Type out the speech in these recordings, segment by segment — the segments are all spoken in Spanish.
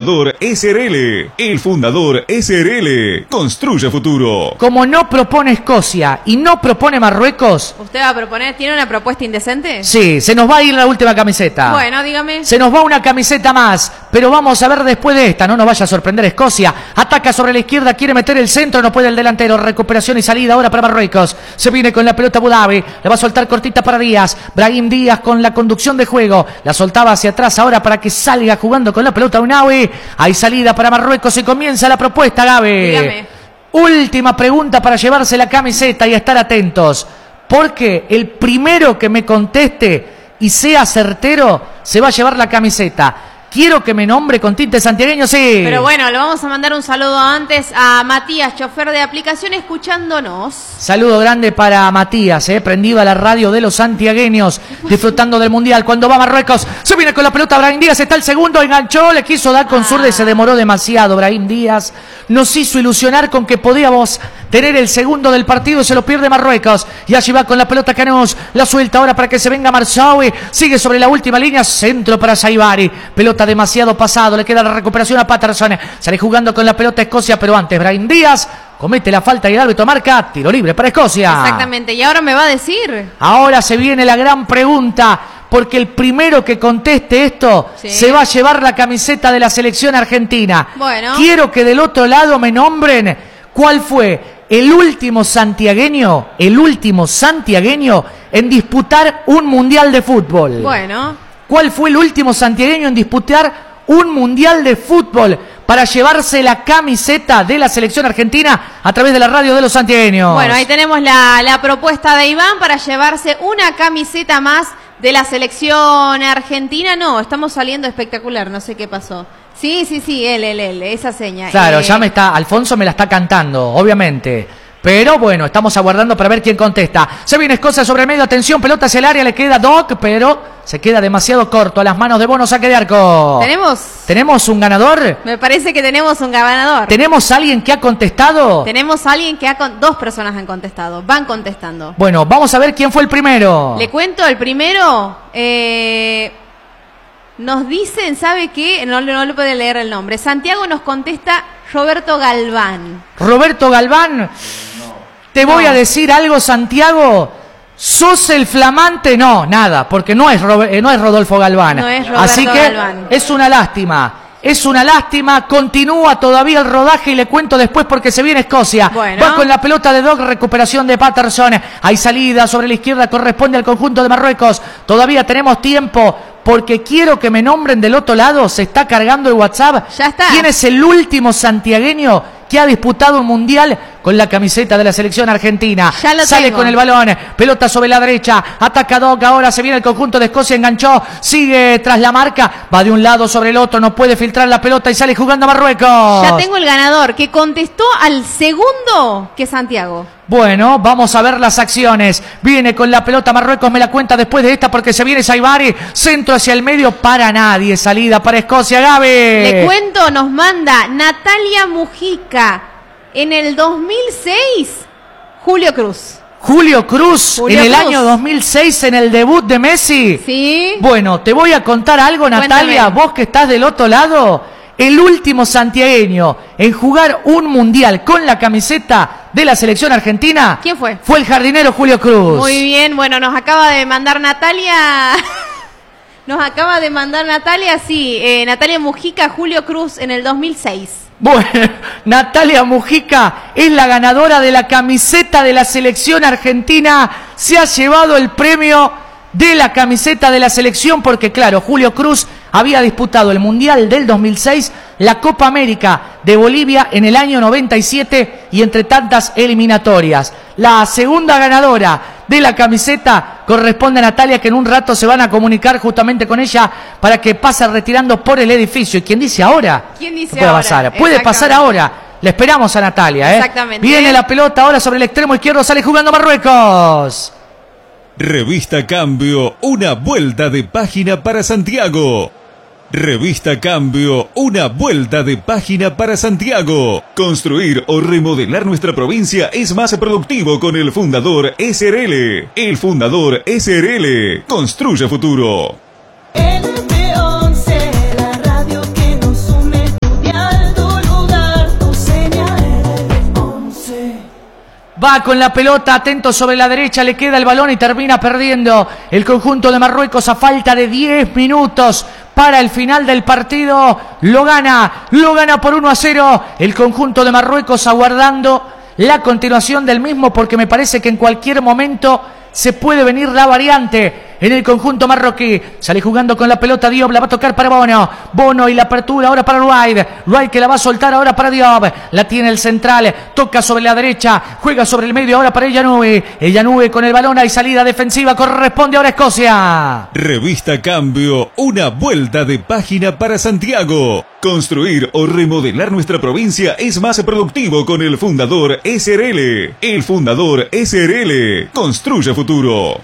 Fundador SRL. El Fundador SRL. Construye futuro. Como no propone Escocia y no propone Marruecos... ¿Usted va a proponer? ¿Tiene una propuesta indecente? Sí, se nos va a ir la última camiseta. Bueno, dígame. Se nos va una camiseta más, pero vamos a ver después de esta. No nos vaya a sorprender Escocia. Ataca sobre la izquierda, quiere meter el centro, no puede el delantero. Recuperación y salida ahora para Marruecos. Se viene con la pelota Abu Dhabi. La va a soltar cortita para Díaz. Brahim Díaz con la conducción de juego. La soltaba hacia atrás ahora para que salga jugando con la pelota Unawi. Hay salida para Marruecos y comienza la propuesta, Gaby. Dígame. Última pregunta para llevarse la camiseta y estar atentos. Porque el primero que me conteste y sea certero se va a llevar la camiseta. Quiero que me nombre con tinte santiagueño, sí. Pero bueno, le vamos a mandar un saludo antes a Matías, chofer de aplicación, escuchándonos. Saludo grande para Matías, prendido a la radio de los santiagueños, disfrutando del Mundial. Cuando va Marruecos, se viene con la pelota Brahim Díaz, está el segundo, enganchó, le quiso dar con zurda y se demoró demasiado. Brahim Díaz nos hizo ilusionar con que podíamos tener el segundo del partido, se lo pierde Marruecos. Y allí va con la pelota Canós, la suelta ahora para que se venga Marsaoui, sigue sobre la última línea, centro para Saibari, pelota demasiado pasado, le queda la recuperación a Patterson, sale jugando con la pelota Escocia, pero antes Brahim Díaz comete la falta y el árbitro marca tiro libre para Escocia. Exactamente, y ahora me va a decir. Ahora se viene la gran pregunta, porque el primero que conteste esto se va a llevar la camiseta de la selección argentina. Bueno. Quiero que del otro lado me nombren cuál fue el último santiagueño en disputar un mundial de fútbol. Bueno. ¿Cuál fue el último santiagueño en disputar un mundial de fútbol para llevarse la camiseta de la selección argentina a través de la radio de los santiagueños? Bueno, ahí tenemos la propuesta de Iván para llevarse una camiseta más de la selección argentina. No, estamos saliendo espectacular, no sé qué pasó. Sí, él, esa seña. Claro, Alfonso me la está cantando, obviamente. Pero bueno, estamos aguardando para ver quién contesta. Se viene Escocia sobre el medio, atención, pelota hacia el área, le queda Doc, pero se queda demasiado corto a las manos de Bono, saque de arco. ¿Tenemos un ganador? Me parece que tenemos un ganador. ¿Tenemos alguien que ha contestado? Tenemos alguien que dos personas han contestado, van contestando. Bueno, vamos a ver quién fue el primero. Le cuento, el primero, nos dicen, ¿sabe qué? No le puede leer el nombre. Santiago nos contesta Roberto Galván. Roberto Galván. Te voy a decir algo, Santiago. ¿Sos el flamante? No, nada, porque no es Rodolfo Galván. No es Roberto Así que Galván. Es una lástima. Continúa todavía el rodaje y le cuento después porque se viene Escocia. Bueno. Va con la pelota de Doc, recuperación de Patterson. Hay salida sobre la izquierda, corresponde al conjunto de Marruecos. Todavía tenemos tiempo porque quiero que me nombren del otro lado. Se está cargando el WhatsApp. Ya está. ¿Quién es el último santiagueño que ha disputado un mundial con la camiseta de la selección argentina? Sale con el balón, pelota sobre la derecha, ataca Doc, ahora se viene el conjunto de Escocia, enganchó, sigue tras la marca, va de un lado sobre el otro, no puede filtrar la pelota y sale jugando a Marruecos. Ya tengo el ganador, que contestó al segundo que Santiago. Bueno, vamos a ver las acciones. Viene con la pelota Marruecos, me la cuenta después de esta porque se viene Saibari, centro hacia el medio, para nadie, salida para Escocia, Gaby. Le cuento, nos manda Natalia Mujica. En el 2006, Julio Cruz. En el año 2006, en el debut de Messi. Sí. Bueno, te voy a contar algo, Natalia, Cuéntame. vos que estás del otro lado. El último santiagueño en jugar un mundial con la camiseta de la selección argentina. ¿Quién fue? Fue el jardinero Julio Cruz. Muy bien, bueno, nos acaba de mandar Natalia. Natalia Mujica, Julio Cruz en el 2006. Bueno, Natalia Mujica es la ganadora de la camiseta de la selección argentina. Se ha llevado el premio de la camiseta de la selección porque, claro, Julio Cruz había disputado el Mundial del 2006, la Copa América de Bolivia en el año 97 y entre tantas eliminatorias. La segunda ganadora de la camiseta corresponde a Natalia, que en un rato se van a comunicar justamente con ella para que pase retirando por el edificio. ¿Y quién dice ahora? ¿Quién dice puede ahora? pasar? Puede pasar ahora. Le esperamos a Natalia. Exactamente. Viene la pelota ahora sobre el extremo izquierdo, sale jugando Marruecos. Revista Cambio, una vuelta de página para Santiago. Revista Cambio, una vuelta de página para Santiago. Construir o remodelar nuestra provincia es más productivo con el Fundador SRL. El Fundador SRL. Construye futuro. Va con la pelota, atento sobre la derecha, le queda el balón y termina perdiendo el conjunto de Marruecos a falta de 10 minutos para el final del partido. Lo gana por 1-0 el conjunto de Marruecos, aguardando la continuación del mismo, porque me parece que en cualquier momento se puede venir la variante en el conjunto marroquí. Sale jugando con la pelota Diop, la va a tocar para Bono y la apertura ahora para Wright que la va a soltar ahora para Diop, la tiene el central, toca sobre la derecha, juega sobre el medio ahora para Ellanoué con el balón, hay salida defensiva, corresponde ahora a Escocia. Revista Cambio, una vuelta de página para Santiago. Construir o remodelar nuestra provincia es más productivo con el Fundador SRL. El Fundador SRL construye futuro.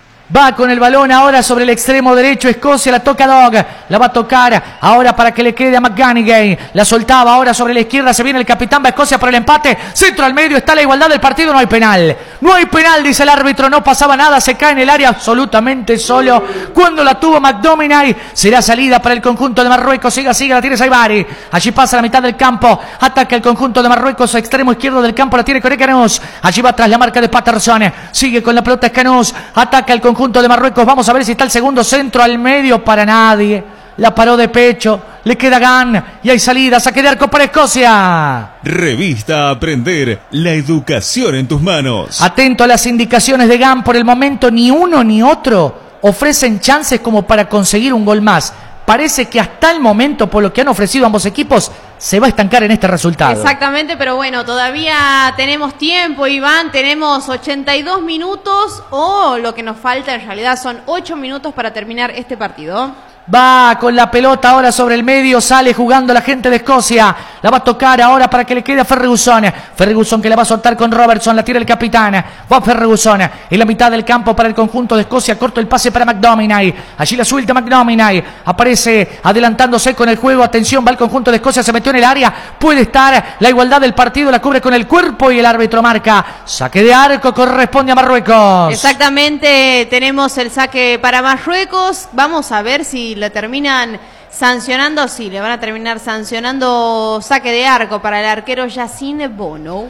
Va con el balón ahora sobre el extremo derecho Escocia, la toca Dog, la va a tocar ahora para que le quede a McGannigan, la soltaba ahora sobre la izquierda, se viene el capitán, va Escocia por el empate, centro al medio, está la igualdad del partido, no hay penal, dice el árbitro, no pasaba nada, se cae en el área absolutamente solo, cuando la tuvo McDominay, será salida para el conjunto de Marruecos, siga, la tiene Saibari, allí pasa la mitad del campo, ataca el conjunto de Marruecos, extremo izquierdo del campo, la tiene Coré Canús, allí va tras la marca de Patterson, sigue con la pelota Canús, ataca el conjunto de Marruecos, vamos a ver si está el segundo, centro al medio para nadie, la paró de pecho, le queda Gan y hay salida, saque de arco para Escocia. Revista Aprender, la educación en tus manos. Atento a las indicaciones de Gan, por el momento ni uno ni otro ofrecen chances como para conseguir un gol más. Parece que hasta el momento, por lo que han ofrecido ambos equipos, se va a estancar en este resultado. Exactamente, pero bueno, todavía tenemos tiempo, Iván, tenemos 82 minutos o lo que nos falta en realidad son 8 minutos para terminar este partido. Va con la pelota ahora sobre el medio, sale jugando la gente de Escocia, la va a tocar ahora para que le quede a Ferguson que la va a soltar con Robertson, la tira el capitán, va Ferguson en la mitad del campo para el conjunto de Escocia, corto el pase para McDominay, allí la suelta McDominay, aparece adelantándose con el juego, atención, va el conjunto de Escocia, se metió en el área, puede estar la igualdad del partido, la cubre con el cuerpo y el árbitro marca, saque de arco, corresponde a Marruecos. Exactamente, tenemos el saque para Marruecos, vamos a ver si le terminan sancionando, sí, le van a terminar sancionando saque de arco para el arquero Yacine Bono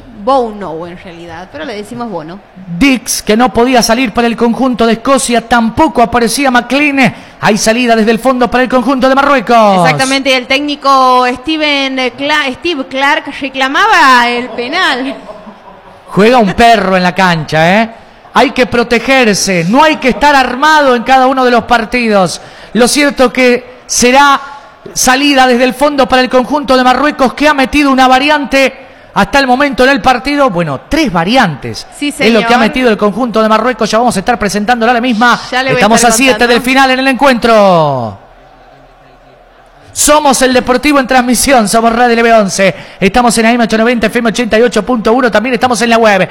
en realidad, pero le decimos Bono. Dix, que no podía salir para el conjunto de Escocia, tampoco aparecía McLean, hay salida desde el fondo para el conjunto de Marruecos. Exactamente, el técnico Steve Clark reclamaba el penal. Juega un perro en la cancha, Hay que protegerse, no hay que estar armado en cada uno de los partidos. Lo cierto que será salida desde el fondo para el conjunto de Marruecos, que ha metido una variante hasta el momento en el partido. Bueno, 3 variantes. Sí, señor. Es lo que ha metido el conjunto de Marruecos. Ya vamos a estar presentándola a la misma. Estamos a 7 del final en el encuentro. Somos el Deportivo en transmisión, somos Radio LB11, estamos en AM 890, FM 88.1, también estamos en la web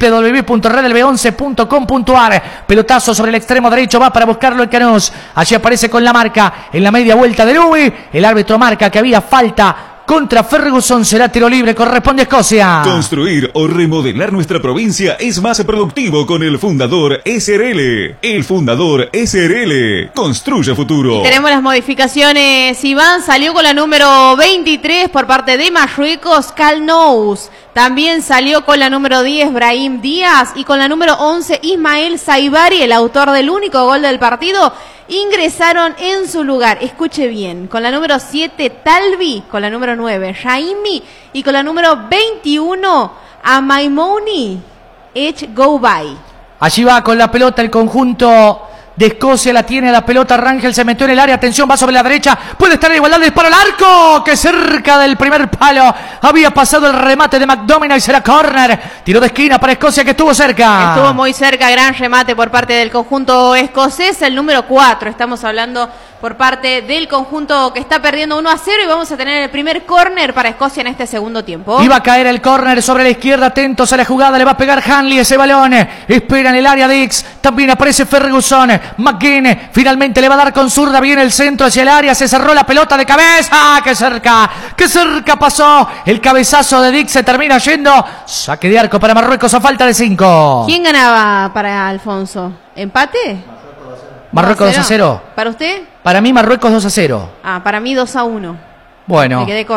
www.radiolb11.com.ar. Pelotazo sobre el extremo derecho, va para buscarlo el Canús, allí aparece con la marca en la media vuelta de Louis, el árbitro marca que había falta contra Ferguson, será tiro libre, corresponde a Escocia. Construir o remodelar nuestra provincia es más productivo con el Fundador SRL. El Fundador SRL construye futuro. Y tenemos las modificaciones. Iván salió con la número 23 por parte de Marruecos, Calnous. También salió con la número 10 Brahim Díaz y con la número 11 Ismael Saibari, el autor del único gol del partido. Ingresaron en su lugar, escuche bien, con la número 7 Talbi, con la número 9 Raimi y con la número 21 Amaimouni Edge Go By. Allí va con la pelota el conjunto de Escocia, la tiene la pelota, Rangel se metió en el área, atención, va sobre la derecha, puede estar en igualdad, disparo al arco, que cerca del primer palo, había pasado el remate de McDominay, será córner, tiro de esquina para Escocia que estuvo cerca. Estuvo muy cerca, gran remate por parte del conjunto escocés, el número 4, estamos hablando por parte del conjunto que está perdiendo 1-0 y vamos a tener el primer córner para Escocia en este segundo tiempo. Iba a caer el córner sobre la izquierda, atentos a la jugada, le va a pegar Hanley ese balón, espera en el área Dix, también aparece Ferguson, McGinn finalmente le va a dar con zurda, viene el centro hacia el área, se cerró la pelota de cabeza, qué cerca pasó, el cabezazo de Dix se termina yendo, saque de arco para Marruecos a falta de 5. ¿Quién ganaba para Alfonso? ¿Empate? Marruecos 2-0. ¿Para usted? Para mí Marruecos 2-0. Para mí 2-1. Bueno. Me quedé